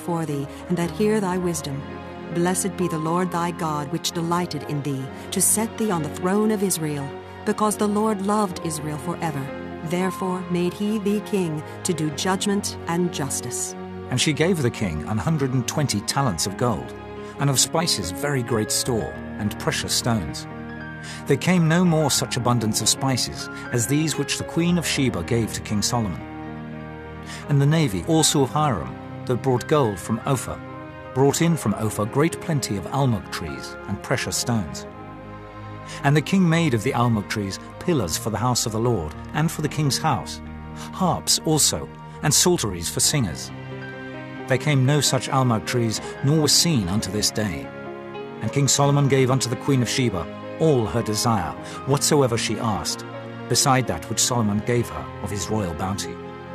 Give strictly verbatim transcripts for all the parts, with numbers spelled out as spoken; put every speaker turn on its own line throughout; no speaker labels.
for thee, and that hear thy wisdom. Blessed be the Lord thy God, which delighted in thee, to set thee on the throne of Israel, because the Lord loved Israel forever. Therefore made he thee king, to do judgment and justice.
And she gave the king an hundred and twenty talents of gold, and of spices very great store, and precious stones. There came no more such abundance of spices as these which the queen of Sheba gave to King Solomon. And the navy also of Hiram, that brought gold from Ophir, brought in from Ophir great plenty of almug trees and precious stones. And the king made of the almug trees pillars for the house of the Lord, and for the king's house, harps also, and psalteries for singers. There came no such almug trees, nor was seen unto this day. And King Solomon gave unto the queen of Sheba all her desire, whatsoever she asked, beside that which Solomon gave her of his royal bounty.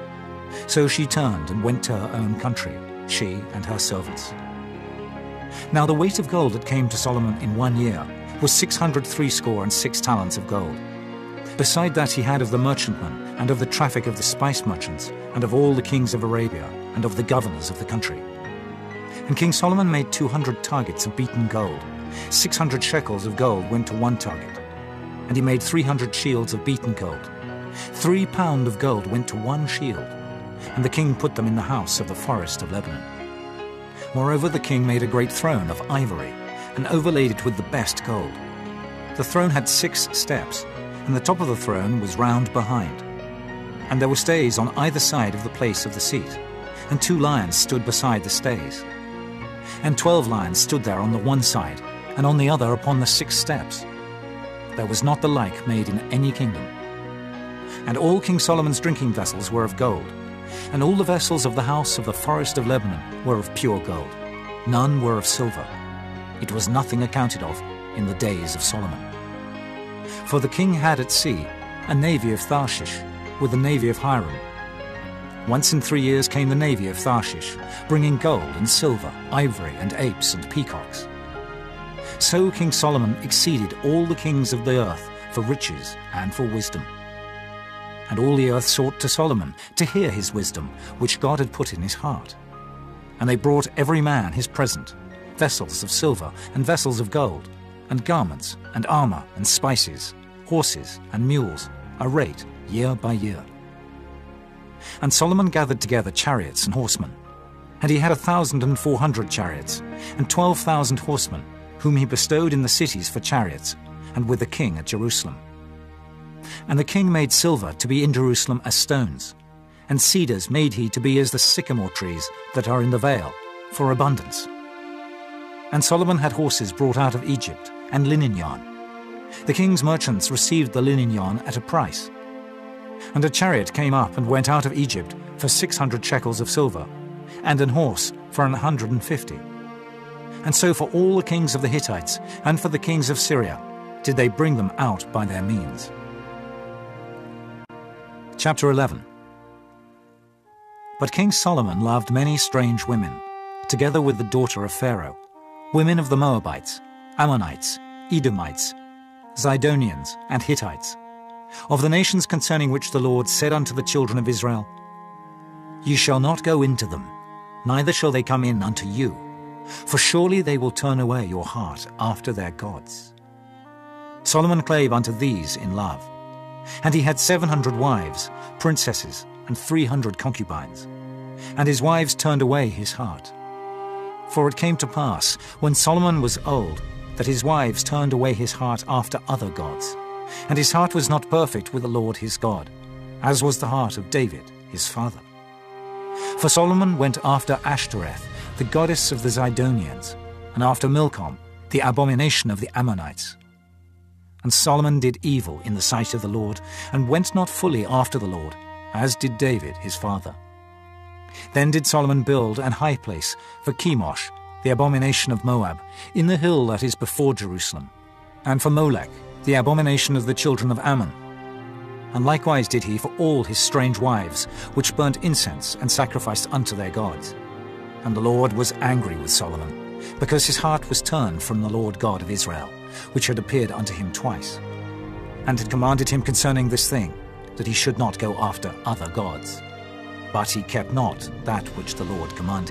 So she turned and went to her own country, she and her servants. Now the weight of gold that came to Solomon in one year was six hundred threescore and six talents of gold. Beside that he had of the merchantmen, and of the traffic of the spice merchants, and of all the kings of Arabia, and of the governors of the country. And King Solomon made two hundred targets of beaten gold. Six hundred shekels of gold went to one target. And he made three hundred shields of beaten gold. Three pound of gold went to one shield. And the king put them in the house of the forest of Lebanon. Moreover, the king made a great throne of ivory, and overlaid it with the best gold. The throne had six steps, and the top of the throne was round behind. And there were stays on either side of the place of the seat, and two lions stood beside the stays. And twelve lions stood there on the one side, and on the other upon the six steps. There was not the like made in any kingdom. And all King Solomon's drinking vessels were of gold, and all the vessels of the house of the forest of Lebanon were of pure gold. None were of silver. It was nothing accounted of in the days of Solomon. For the king had at sea a navy of Tharshish, with the navy of Hiram. Once in three years came the navy of Tharshish, bringing gold and silver, ivory and apes and peacocks. So King Solomon exceeded all the kings of the earth for riches and for wisdom. And all the earth sought to Solomon to hear his wisdom, which God had put in his heart. And they brought every man his present, vessels of silver and vessels of gold, and garments and armor and spices, horses and mules, a rate year by year. And Solomon gathered together chariots and horsemen. And he had a thousand and four hundred chariots, and twelve thousand horsemen, whom he bestowed in the cities for chariots, and with the king at Jerusalem. And the king made silver to be in Jerusalem as stones, and cedars made he to be as the sycamore trees that are in the vale, for abundance. And Solomon had horses brought out of Egypt, and linen yarn. The king's merchants received the linen yarn at a price. And a chariot came up and went out of Egypt for six hundred shekels of silver, and an horse for an hundred and fifty. And so for all the kings of the Hittites, and for the kings of Syria, did they bring them out by their means. Chapter eleven. But King Solomon loved many strange women, together with the daughter of Pharaoh, women of the Moabites, Ammonites, Edomites, Zidonians, and Hittites, of the nations concerning which the Lord said unto the children of Israel, Ye shall not go into them, neither shall they come in unto you, for surely they will turn away your heart after their gods. Solomon clave unto these in love, and he had seven hundred wives, princesses, and three hundred concubines, and his wives turned away his heart. For it came to pass, when Solomon was old, that his wives turned away his heart after other gods, and his heart was not perfect with the Lord his God, as was the heart of David his father. For Solomon went after Ashtoreth, the goddess of the Zidonians, and after Milcom, the abomination of the Ammonites. And Solomon did evil in the sight of the Lord, and went not fully after the Lord, as did David his father. Then did Solomon build an high place for Chemosh, the abomination of Moab, in the hill that is before Jerusalem, and for Molech, the abomination of the children of Ammon. And likewise did he for all his strange wives, which burnt incense and sacrificed unto their gods. And the Lord was angry with Solomon, because his heart was turned from the Lord God of Israel, which had appeared unto him twice, and had commanded him concerning this thing, that he should not go after other gods. But he kept not that which the Lord commanded.